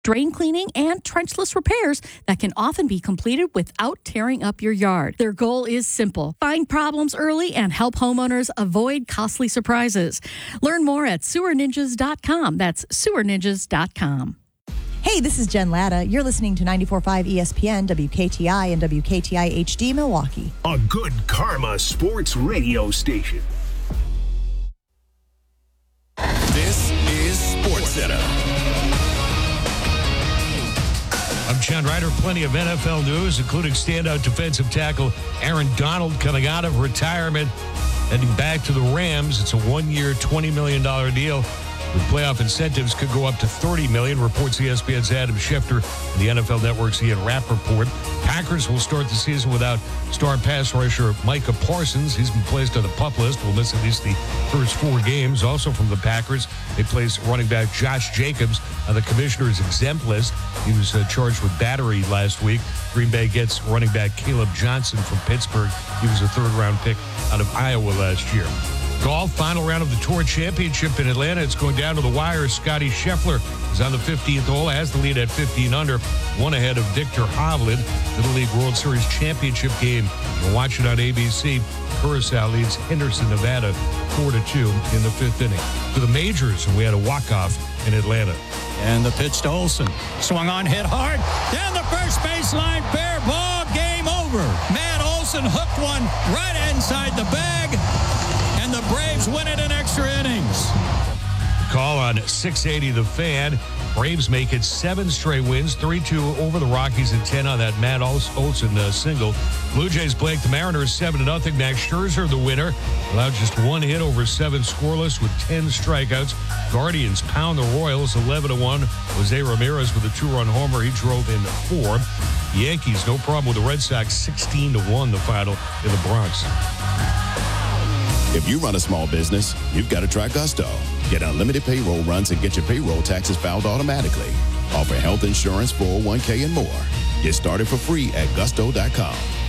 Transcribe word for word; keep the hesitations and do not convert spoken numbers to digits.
drain cleaning, and trenchless repairs that can often be completed without tearing up your yard. Their goal is simple: find problems early and help homeowners avoid costly surprises. Learn more at sewer ninjas dot com. That's sewer ninjas dot com. Hey, this is Jen Latta. You're listening to ninety-four point five E S P N, W K T I, and W K T I H D Milwaukee. A good karma sports radio station. This is SportsCenter. I'm Chad Ryder. Plenty of N F L news, including standout defensive tackle Aaron Donald coming out of retirement, heading back to the Rams. It's a one-year, twenty million dollars deal. With playoff incentives could go up to thirty million dollars, reports E S P N's Adam Schefter and the N F L Network's Ian Rappaport. Packers will start the season without star pass rusher Micah Parsons. He's been placed on the PUP list. Will miss at least the first four games. Also from the Packers, they placed running back Josh Jacobs on the commissioner's exempt list. He was uh, charged with battery last week. Green Bay gets running back Caleb Johnson from Pittsburgh. He was a third-round pick out of Iowa last year. Golf, final round of the Tour Championship in Atlanta. It's going down to the wire. Scotty Scheffler is on the fifteenth hole, has the lead at fifteen under, one ahead of Victor Hovland. Little League World Series Championship game. You'll watch it on A B C. Curacao leads Henderson, Nevada, four to two in the fifth inning. For the majors, we had a walk-off in Atlanta. And the pitch to Olsen. Swung on, hit hard. Down the first baseline, fair ball, game over. Matt Olsen hooked one right inside the bag. And the Braves win it in extra innings. Call on six eighty The Fan. Braves make it seven straight wins, three two over the Rockies and ten on that Matt Olsen uh, single. Blue Jays blank the Mariners seven to nothing. Max Scherzer, the winner, allowed just one hit over seven scoreless with ten strikeouts. Guardians pound the Royals eleven to one. Jose Ramirez with a two-run homer. He drove in four. Yankees, no problem with the Red Sox, sixteen to one the final in the Bronx. If you run a small business, you've got to try Gusto. Get unlimited payroll runs and get your payroll taxes filed automatically. Offer health insurance, four oh one k, and more. Get started for free at gusto dot com.